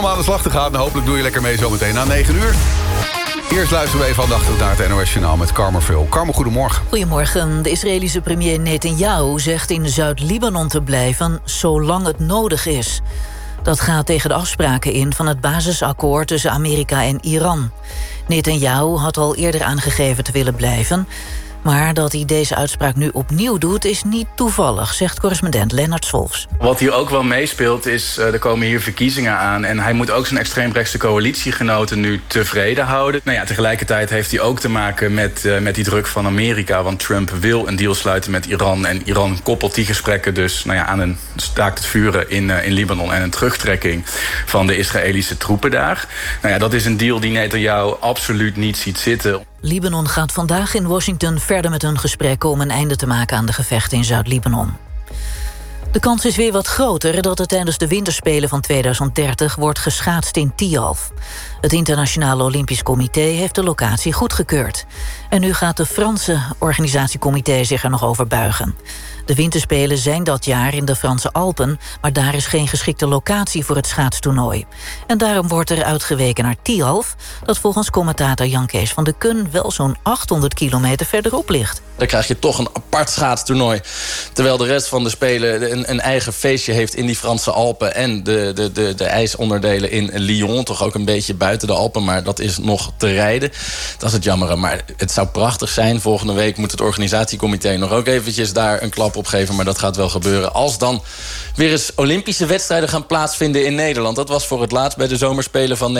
Om aan de slag te gaan. Hopelijk doe je lekker mee zometeen na 9 uur. Eerst luisteren we even aandachtig naar het NOS-journaal met Carmen Veul. Carmen, goedemorgen. Goedemorgen. De Israëlische premier Netanyahu zegt in Zuid-Libanon te blijven zolang het nodig is. Dat gaat tegen de afspraken in van het basisakkoord tussen Amerika en Iran. Netanyahu had al eerder aangegeven te willen blijven. Maar dat hij deze uitspraak nu opnieuw doet is niet toevallig, zegt correspondent Lennart Swolfs. Wat hier ook wel meespeelt is, er komen hier verkiezingen aan en hij moet ook zijn extreemrechtse coalitiegenoten nu tevreden houden. Nou ja, tegelijkertijd heeft hij ook te maken met die druk van Amerika, want Trump wil een deal sluiten met Iran en Iran koppelt die gesprekken dus aan een staakt het vuren in Libanon en een terugtrekking van de Israëlische troepen daar. Nou ja, dat is een deal die Netanyahu absoluut niet ziet zitten. Libanon gaat vandaag in Washington verder met hun gesprekken om een einde te maken aan de gevechten in Zuid-Libanon. De kans is weer wat groter dat er tijdens de winterspelen van 2030 wordt geschaatst in Tialf. Het Internationale Olympisch Comité heeft de locatie goedgekeurd. En nu gaat de Franse organisatiecomité zich er nog over buigen. De winterspelen zijn dat jaar in de Franse Alpen, maar daar is geen geschikte locatie voor het schaatstoernooi. En daarom wordt er uitgeweken naar Tialf, dat volgens commentator Jan Kees van de Kun wel zo'n 800 kilometer verderop ligt. Dan krijg je toch een apart schaatstoernooi. Terwijl de rest van de Spelen een eigen feestje heeft in die Franse Alpen en de ijsonderdelen in Lyon, toch ook een beetje buiten de Alpen, maar dat is nog te rijden. Dat is het jammere, maar het zou prachtig zijn. Volgende week moet het organisatiecomité nog ook eventjes daar een klap op geven, maar dat gaat wel gebeuren. Als dan weer eens Olympische wedstrijden gaan plaatsvinden in Nederland. Dat was voor het laatst bij de Zomerspelen van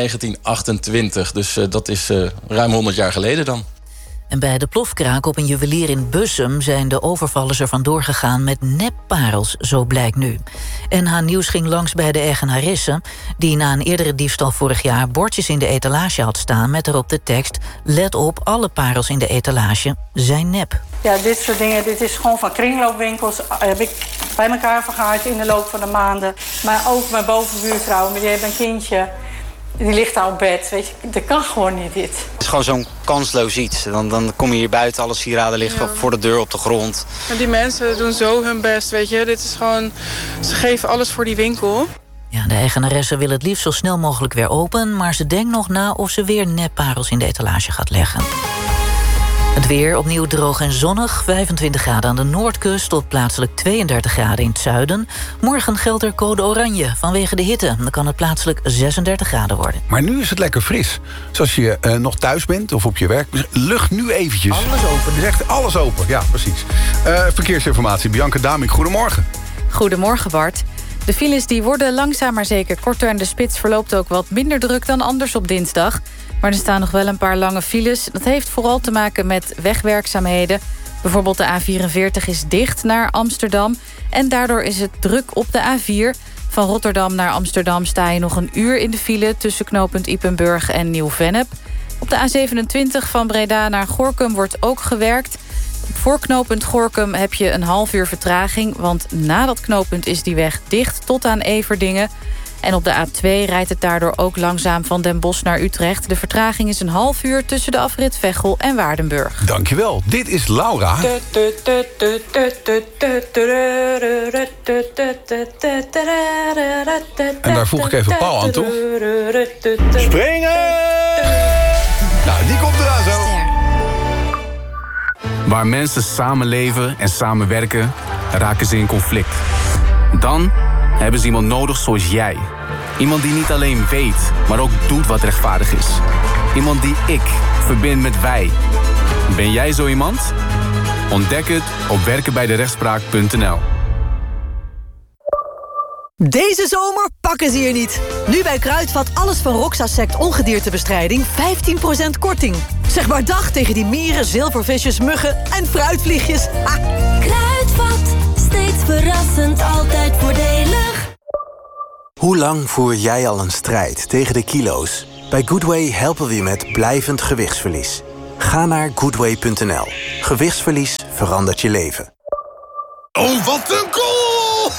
1928. Dus dat is ruim 100 jaar geleden dan. En bij de plofkraak op een juwelier in Bussum zijn de overvallers er vandoor gegaan met nepparels, zo blijkt nu. NH Nieuws ging langs bij de eigenaresse, die na een eerdere diefstal vorig jaar bordjes in de etalage had staan met erop de tekst: let op, alle parels in de etalage zijn nep. Ja, dit soort dingen, dit is gewoon van kringloopwinkels. Heb ik bij elkaar vergaard in de loop van de maanden. Maar ook mijn bovenbuurvrouw, die heeft een kindje. Die ligt daar op bed, weet je. Dat kan gewoon niet, dit. Het is gewoon zo'n kansloos iets. Dan kom je hier buiten, alle sieraden liggen voor de deur op de grond. En die mensen doen zo hun best, weet je. Dit is gewoon, ze geven alles voor die winkel. Ja, de eigenaresse wil het liefst zo snel mogelijk weer open, maar ze denkt nog na of ze weer nepparels in de etalage gaat leggen. Het weer opnieuw droog en zonnig. 25 graden aan de noordkust tot plaatselijk 32 graden in het zuiden. Morgen geldt er code oranje vanwege de hitte. Dan kan het plaatselijk 36 graden worden. Maar nu is het lekker fris. Dus als je nog thuis bent of op je werk, lucht nu eventjes. Alles open. Dus echt alles open, ja, precies. Verkeersinformatie, Bianca Damink, goedemorgen. Goedemorgen, Bart. De files die worden langzaam maar zeker korter en de spits verloopt ook wat minder druk dan anders op dinsdag. Maar er staan nog wel een paar lange files. Dat heeft vooral te maken met wegwerkzaamheden. Bijvoorbeeld de A44 is dicht naar Amsterdam. En daardoor is het druk op de A4. Van Rotterdam naar Amsterdam sta je nog een uur in de file tussen knooppunt Ypenburg en Nieuw-Vennep. Op de A27 van Breda naar Gorinchem wordt ook gewerkt. Voor knooppunt Gorinchem heb je een half uur vertraging, want na dat knooppunt is die weg dicht tot aan Everdingen. En op de A2 rijdt het daardoor ook langzaam van Den Bosch naar Utrecht. De vertraging is een half uur tussen de afrit Veghel en Waardenburg. Dankjewel, dit is Laura. En daar voeg ik even Paul aan toe. Springen! Nou, die komt eraan zo. Waar mensen samenleven en samenwerken, raken ze in conflict. Dan hebben ze iemand nodig zoals jij. Iemand die niet alleen weet, maar ook doet wat rechtvaardig is. Iemand die ik verbind met wij. Ben jij zo iemand? Ontdek het op werkenbijderechtspraak.nl. Deze zomer pakken ze je niet. Nu bij Kruidvat alles van Roxasect ongediertebestrijding 15% korting. Zeg maar dag tegen die mieren, zilvervisjes, muggen en fruitvliegjes. Ha! Kruidvat, steeds verrassend, altijd voordelig. Hoe lang voer jij al een strijd tegen de kilo's? Bij Goodway helpen we je met blijvend gewichtsverlies. Ga naar goodway.nl. Gewichtsverlies verandert je leven. Oh, wat een goal!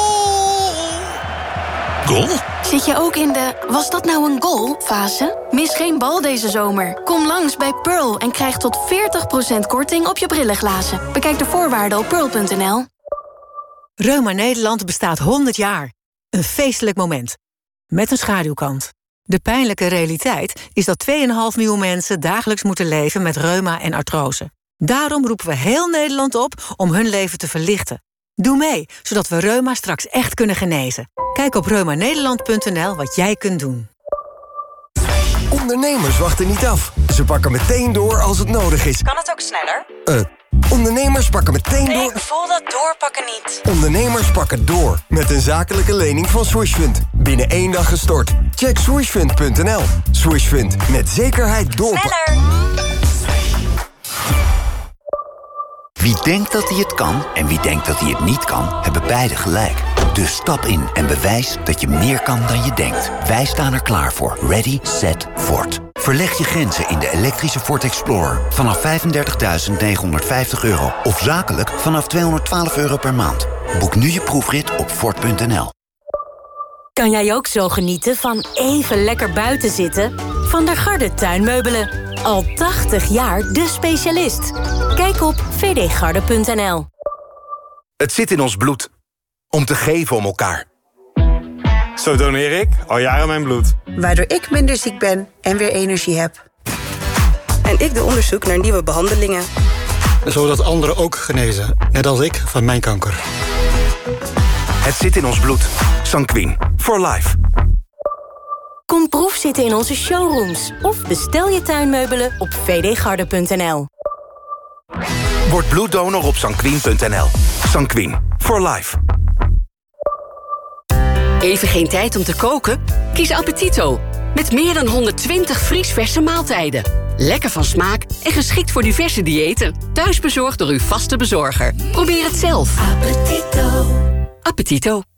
Goal? Zit je ook in de "was dat nou een goal" fase? Mis geen bal deze zomer. Kom langs bij Pearl en krijg tot 40% korting op je brillenglazen. Bekijk de voorwaarden op pearl.nl. Reuma Nederland bestaat 100 jaar. Een feestelijk moment. met een schaduwkant. De pijnlijke realiteit is dat 2,5 miljoen mensen dagelijks moeten leven met reuma en artrose. Daarom roepen we heel Nederland op om hun leven te verlichten. Doe mee, zodat we reuma straks echt kunnen genezen. Kijk op reumanederland.nl wat jij kunt doen. Ondernemers wachten niet af. Ze pakken meteen door als het nodig is. Kan het ook sneller? Ondernemers pakken meteen door... Ik voel dat doorpakken niet. Ondernemers pakken door. Met een zakelijke lening van Swishfund. Binnen 1 dag gestort. Check swishfund.nl. Swishfund. Met zekerheid doorpakken. Sneller! Wie denkt dat hij het kan en wie denkt dat hij het niet kan, hebben beide gelijk. Dus stap in en bewijs dat je meer kan dan je denkt. Wij staan er klaar voor. Ready, set, Ford. Verleg je grenzen in de elektrische Ford Explorer. Vanaf €35.950 of zakelijk vanaf €212 per maand. Boek nu je proefrit op Ford.nl. Kan jij ook zo genieten van even lekker buiten zitten? Van der Garde Tuinmeubelen. Al 80 jaar de specialist. Kijk op vdgarde.nl. Het zit in ons bloed. Om te geven om elkaar. Zo doneer ik al jaren mijn bloed. Waardoor ik minder ziek ben en weer energie heb. En ik doe onderzoek naar nieuwe behandelingen. Zodat anderen ook genezen, net als ik van mijn kanker. Het zit in ons bloed. Sanquin. For life. Kom proefzitten in onze showrooms. Of bestel je tuinmeubelen op vdgarde.nl. Word bloeddonor op sanquin.nl. Sanquin. For life. Even geen tijd om te koken? Kies Appetito. Met meer dan 120 vriesverse maaltijden. Lekker van smaak en geschikt voor diverse diëten. Thuisbezorgd door uw vaste bezorger. Probeer het zelf. Appetito. Appetito.